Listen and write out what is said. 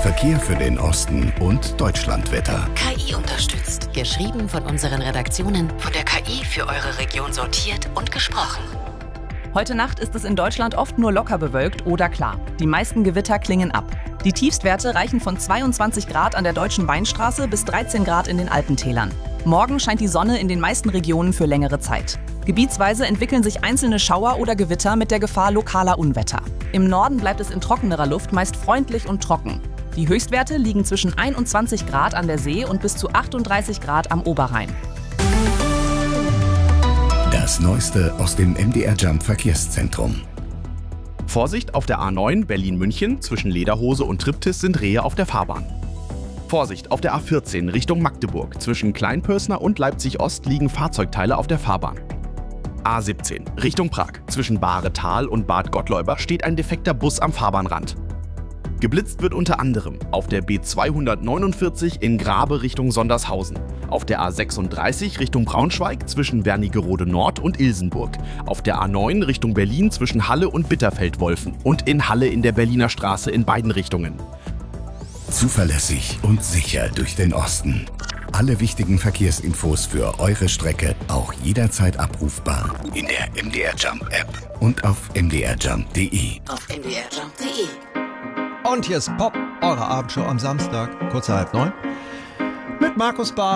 Verkehr für den Osten und Deutschlandwetter. KI unterstützt. Geschrieben von unseren Redaktionen, von der KI für eure Region sortiert und gesprochen. Heute Nacht ist es in Deutschland oft nur locker bewölkt oder klar. Die meisten Gewitter klingen ab. Die Tiefstwerte reichen von 22 Grad an der Deutschen Weinstraße bis 13 Grad in den Alpentälern. Morgen scheint die Sonne in den meisten Regionen für längere Zeit. Gebietsweise entwickeln sich einzelne Schauer oder Gewitter mit der Gefahr lokaler Unwetter. Im Norden bleibt es in trockenerer Luft meist freundlich und trocken. Die Höchstwerte liegen zwischen 21 Grad an der See und bis zu 38 Grad am Oberrhein. Das Neueste aus dem MDR Jump Verkehrszentrum. Vorsicht auf der A9 Berlin-München, zwischen Lederhose und Triptis sind Rehe auf der Fahrbahn. Vorsicht auf der A14 Richtung Magdeburg, zwischen Kleinpörsner und Leipzig-Ost liegen Fahrzeugteile auf der Fahrbahn. A17 Richtung Prag, zwischen Bahretal und Bad Gottleuber steht ein defekter Bus am Fahrbahnrand. Geblitzt wird unter anderem auf der B249 in Grabe Richtung Sondershausen, auf der A36 Richtung Braunschweig zwischen Wernigerode Nord und Ilsenburg, auf der A9 Richtung Berlin zwischen Halle und Bitterfeld-Wolfen und in Halle in der Berliner Straße in beiden Richtungen. Zuverlässig und sicher durch den Osten. Alle wichtigen Verkehrsinfos für eure Strecke auch jederzeit abrufbar in der MDR Jump App und auf mdrjump.de. Auf mdrjump.de. Und hier ist Pop, eure Abendshow am Samstag, kurz nach 8:30, mit Markus Barth.